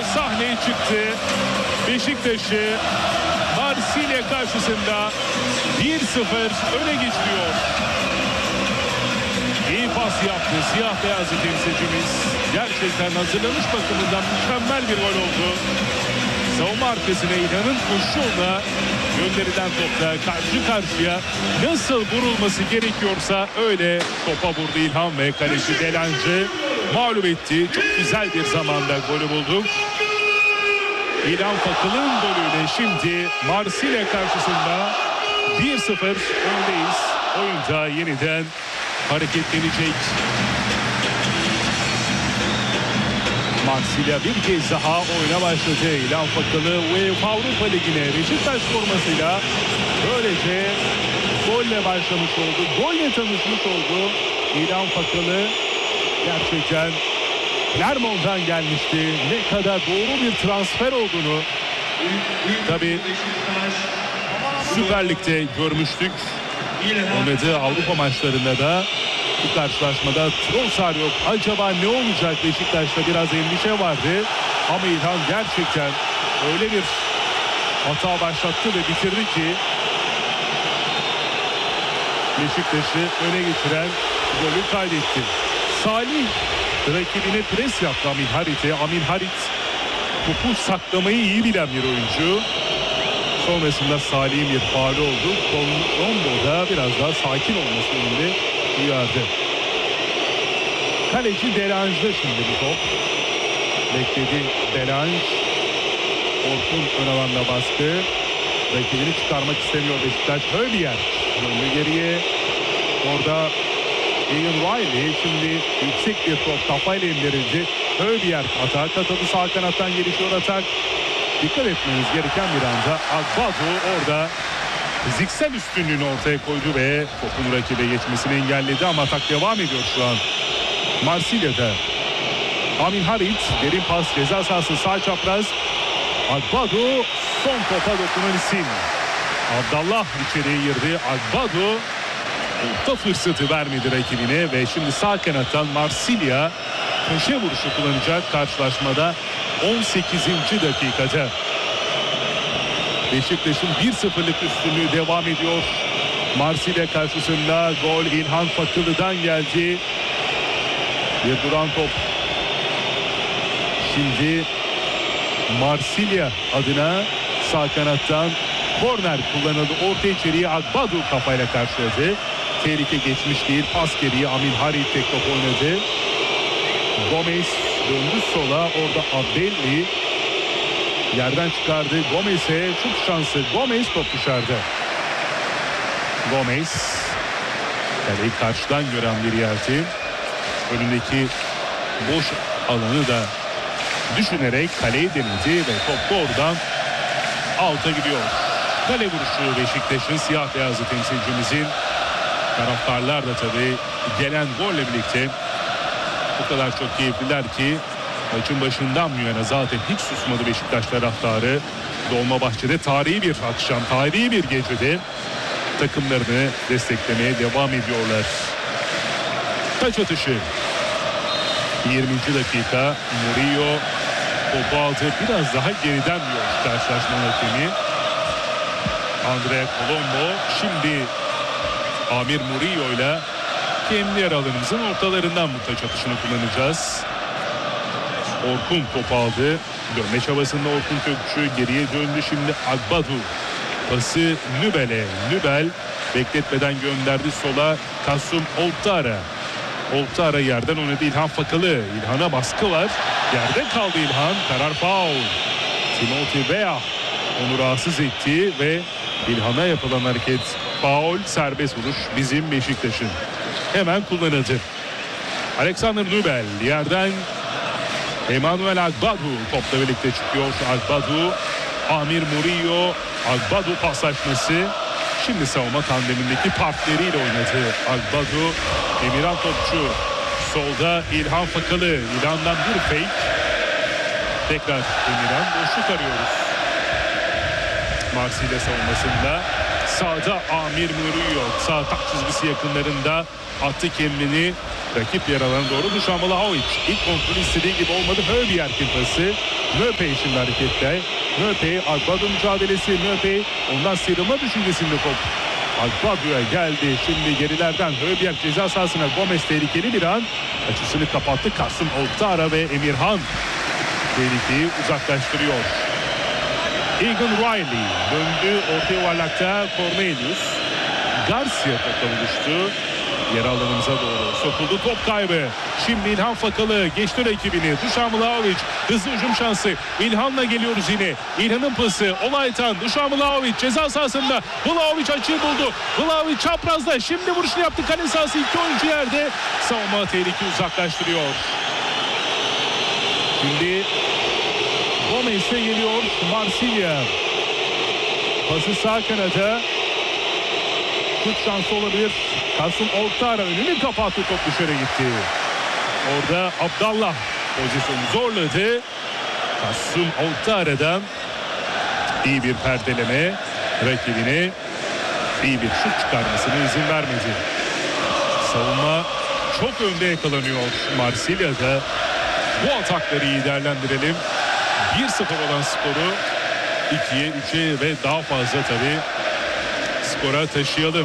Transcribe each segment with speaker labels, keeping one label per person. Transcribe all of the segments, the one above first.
Speaker 1: sahneye çıktı. Beşiktaş'ı Marsilya karşısında 1-0 öne geçiriyor. İyi pas yaptı siyah beyazlı temsilcimiz. Gerçekten hazırlanış bakımından mükemmel bir gol oldu. Savunma arkasına İlhan'ın koşuyla gönderilen topla karşı karşıya nasıl vurulması gerekiyorsa öyle topa vurdu İlhan ve kaleci Delancı mağlup etti. Çok güzel bir zamanda golü bulduk. İlhan Fakıl'ın golüyle şimdi Marsilya karşısında 1-0 öndeyiz. Oyunca yeniden hareketlenecek. Marsilya bir kez daha oyuna başladı. İlhan Fakalı UEFA Avrupa Ligi'ne Beşiktaş formasıyla böylece golle başlamış oldu. Golle tanışmış oldu. İlhan Fakalı gerçekten Clermont'tan gelmişti. Ne kadar doğru bir transfer olduğunu tabii Süper Lig'de görmüştük. Oynadığı Avrupa maçlarında da bu karşılaşmada Trossard yok. Acaba ne olacak? Beşiktaş'ta biraz endişe vardı. Ama İlhan gerçekten öyle bir hata başlattı ve bitirdi ki Beşiktaş'ı öne geçiren golü kaydetti. Salih rakibine pres yaptı Amir Harit'e. Amir Harit topu saklamayı iyi bilen bir oyuncu. Sonrasında Salih'in bir faulü oldu. Colombo da biraz daha sakin olması yönünde uyardı. Kaleci Delange'da şimdi bu top. Bekledi Delange. Orkun ön alanda baskı. Rakibini çıkarmak istemiyor Beşiktaş. Höbiyer döndü geriye. Orada Ian Riley şimdi yüksek bir top kafayla indirildi. Höbiyer atağa katıldı. Sağ kanattan gelişiyor atak. Dikkat etmeniz gereken bir anda Agbadu orada fiziksel üstünlüğünü ortaya koydu ve topun rakibe geçmesini engelledi ama atak devam ediyor şu an. Marsilya'da Amin Harit derin pas ceza sahası sağ çapraz. Agbadu son topa dokunan isim. Abdallah içeriye girdi. Agbadu orta fırsatı vermedi rakibine ve şimdi sağ kanattan Marsilya köşe vuruşu kullanacak karşılaşmada 18. dakikada. Beşiktaş'ın 1-0'lık üstünlüğü devam ediyor. Marsilya karşısında gol İlhan Fakılı'dan geldi. Bir duran top. Şimdi Marsilya adına sağ kanattan korner kullanıldı. Orta içeriye Agbadu kafayla karşıladı. Tehlike geçmiş değil. Pas geriye Amin Harit tek top oynadı. Gomez döndü sola. Orada Abdelli yerden çıkardı. Gomez'e şut şansı. Gomez top dışarıda. Gomez kaleyi karşıdan gören bir yerdi. Önündeki boş alanı da düşünerek kaleyi denedi ve top doğrudan out'a gidiyor. Kale vuruşu Beşiktaş'ın siyah beyazlı temsilcimizin. Taraftarlar da tabii gelen golle birlikte o kadar çok keyifliler ki maçın başından bu yana zaten hiç susmadı Beşiktaş taraftarı. Dolmabahçe'de tarihi bir akşam, tarihi bir gecede takımlarını desteklemeye devam ediyorlar. Taç atışı. 20. dakika. Murillo topu aldı. Biraz daha geriden diyor karşılaşmanın hakemi Andrea Colombo. Şimdi Amir Murillo ile kendi yer alanımızın ortalarından bu taç atışını kullanacağız. Orkun topu aldı. Dönme çabasında Orkun Kökçü geriye döndü. Şimdi Agbadu pası Nübel'e. Nübel bekletmeden gönderdi sola. Kasum Oltara. Oltara yerden oynadı. İlhan Fakalı. İlhan'a baskı var. Yerde kaldı İlhan. Karar faul. Timothy Bea onu rahatsız etti ve İlhan'a yapılan hareket faul, serbest vuruş bizim Beşiktaş'ın. Hemen kullanıldı. Alexander Nübel yerden Emmanuel Agbadu topla birlikte çıkıyor. Agbadu, Amir Murillo, Agbadu paslaşması. Şimdi savunma tandemindeki partneriyle oynadı. Agbadu, Emirhan Topçu. Solda İlhan Fakalı. İlhan'dan bir fake. Tekrar Emirhan, boşluk arıyoruz. Marsilya savunmasında. Sağda Amir Murillo. Sağ tak çizgisi yakınlarında attı kendini. Rakip yer alana doğru Dušan Vlahović. İlk kontrolü istediği gibi olmadı. Höbiyer pası. Möpey şimdi harekette. Möpey, Agbado mücadelesi. Möpey ondan sıyrılma düşüncesinde top. Agbado'ya geldi. Şimdi gerilerden Höbiak ceza sahasına. Gomez tehlikeli bir an. Açısını kapattı. Kasım Oltara ve Emirhan tehlikeyi uzaklaştırıyor. Egan Riley döndü. Orta yuvarlakta Cornelius. Garcia topla buluştu. Yer alanımıza doğru sokuldu, top kaybı. Şimdi İlhan Fakalı geçti rakibini. Dušan Vlahović hızlı hücum şansı. İlhan'la geliyoruz yine. İlhan'ın pası. Olaytan, Dušan Vlahović ceza sahasında. Vlahović açıyı buldu. Vlahović çaprazda. Şimdi vuruşunu yaptı. Kale sahası, iki oyuncu yerde. Savunma tehlikeyi uzaklaştırıyor. Şimdi Gomez'e geliyor Marsilya. Pası sağ kanada. Şut şansı olabilir. Kasım Oltara önünü kapattı, top dışarı gitti. Orada Abdallah pozisyonu zorladı. Kasım Oltara'dan iyi bir perdeleme, rakibine iyi bir şut çıkarmasına izin vermedi. Savunma çok önde yakalanıyor Marsilya'da. Bu atakları iyi değerlendirelim. 1-0 olan skoru 2'ye, 3'e ve daha fazla tabii skora taşıyalım.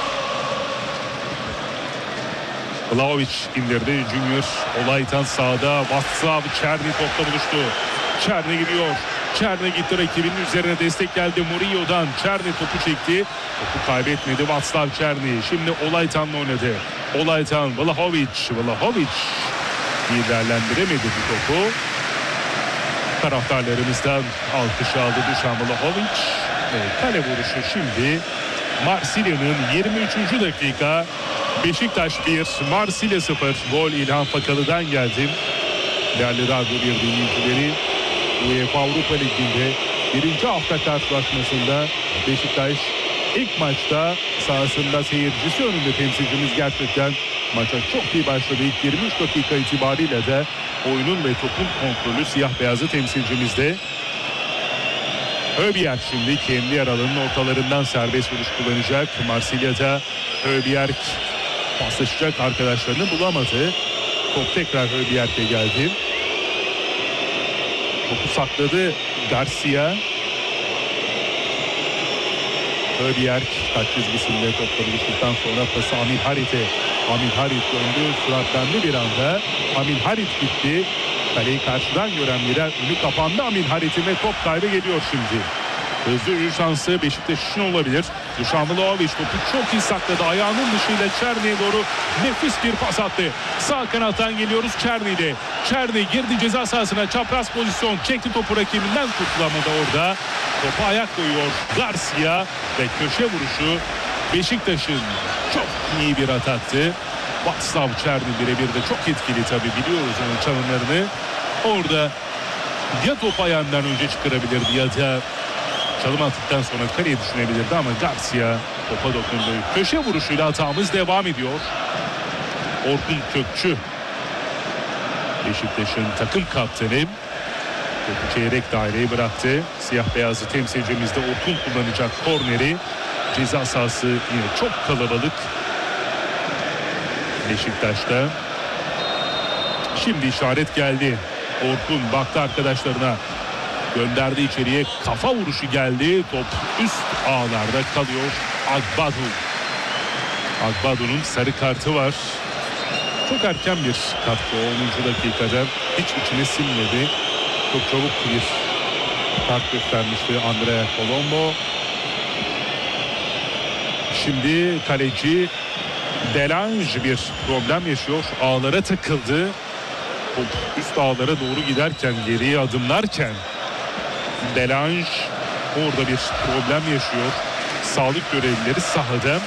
Speaker 1: Vlahović indirdi. Junior Olaytan sağda. Václav Černý topla buluştu. Černý gidiyor. Černý gitti, rakibinin üzerine destek geldi Murillo'dan. Černý topu çekti. Topu kaybetmedi Václav Černý. Şimdi Olaytan'la oynadı. Olaytan, Vlahović iyi değerlendiremedi bu topu. Taraftarlarımızdan alkış aldı Dušan Vlahović. Kale vuruşu şimdi Marsilya'nın 23. dakika. Beşiktaş 1, Marsilya 0. Gol İlhan Fakalı'dan geldi. Değerli radyo bir dinleyicileri, UEFA Avrupa Ligi'nde 1. hafta karşılaşmasında Beşiktaş ilk maçta sahasında seyircisi önünde temsilcimiz gerçekten maça çok iyi başladı. İlk 23 dakika itibariyle de oyunun ve topun kontrolü siyah beyazı temsilcimizde. Höbiak şimdi kendi yer alanının ortalarından serbest vuruş kullanacak. Marsilya'da Höbiak paslaşacak arkadaşlarını bulamadı. Top tekrar Höbiak'e geldi. Topu sakladı Garcia. Höbiak kaç çizgisinde topla buluştuktan sonra pası Amin Harit'e. Amin Harit döndü. Süratlendi bir anda. Amin Harit gitti. Kaleyi karşıdan gören Mirer önü kapandı. Amin Harit'in ve top kaybı geliyor şimdi. Hızlı yürü şansı Beşiktaş için olabilir. Dušan Vlahović topu çok iyi sakladı. Ayağının dışıyla Černy'e doğru nefis bir pas attı. Sağ kanattan geliyoruz Černy'de. Černy girdi ceza sahasına, çapraz pozisyon. Çekti topu rakibinden, kurtulamadı orada. Topu ayak koyuyor Garcia ve köşe vuruşu Beşiktaş'ın çok iyi bir ataktı. Václav Černý birebir de çok etkili tabii, biliyoruz onun çalımlarını. Orada ya top ayağından önce çıkarabilirdi ya da çalım attıktan sonra kaleye düşünebilirdi ama Garcia topa dokundu. Köşe vuruşuyla hatamız devam ediyor. Orkun Kökçü Beşiktaş'ın takım kaptanı. Topu çeyrek daireye bıraktı. Siyah beyazlı temsilcimizde Orkun kullanacak korneri. Ceza sahası yine çok kalabalık Beşiktaş'ta. Şimdi işaret geldi. Orkun baktı arkadaşlarına. Gönderdi içeriye, kafa vuruşu geldi. Top üst ağlarda kalıyor. Agbado'nun sarı kartı var. Çok erken bir katkı 10. dakikada. Hiç içine sinmedi. Çok çabuk bir kart göstermişti Andrea Colombo. Şimdi kaleci Delange bir problem yaşıyor. Ağlara takıldı. Top üst ağlara doğru giderken, geriye adımlarken Delange orada bir problem yaşıyor. Sağlık görevlileri sahada.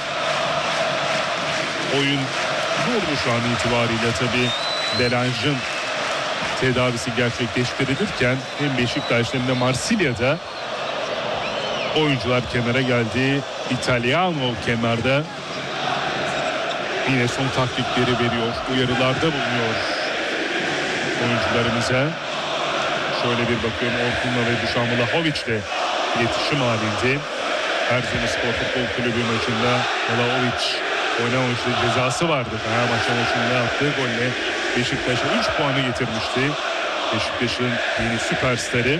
Speaker 1: Oyun durdu şu an itibariyle tabii. Delange'ın tedavisi gerçekleştirilirken hem Beşiktaş'ta hem de Marsilya'da oyuncular kenara geldi. Italiano kenarda yine son taktikleri veriyor. Uyarılarda bulunuyor oyuncularımıza. Şöyle bir bakıyorum, Orkun'la ve Dušan Vlahović'le iletişim halinde. Erzurumspor Futbol Kulübü maçında Vlahović oynamamıştı, cezası vardı. Fenerbahçe maçında yaptığı golle Beşiktaş'a 3 puanı getirmişti. Beşiktaş'ın yeni süperstarı.